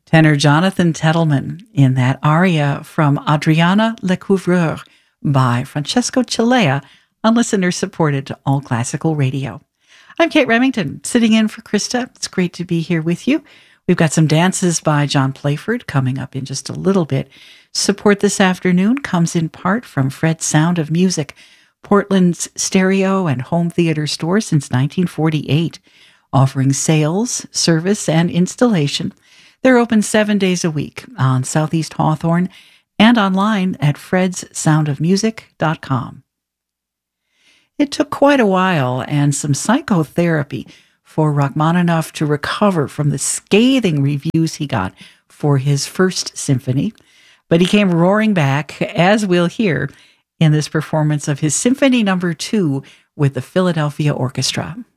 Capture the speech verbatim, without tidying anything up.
Tenor Jonathan Tettleman in that aria from Adriana Lecouvreur by Francesco Cilea on listener-supported All Classical Radio. I'm Kate Remington, sitting in for Krista. It's great to be here with you. We've got some dances by John Playford coming up in just a little bit. Support this afternoon comes in part from Fred's Sound of Music, Portland's stereo and home theater store since nineteen forty-eight, offering sales, service, and installation. They're open seven days a week on Southeast Hawthorne and online at freds sound of music dot com. It took quite a while and some psychotherapy for Rachmaninoff to recover from the scathing reviews he got for his first symphony, but he came roaring back, as we'll hear in this performance of his Symphony Number Two with the Philadelphia Orchestra.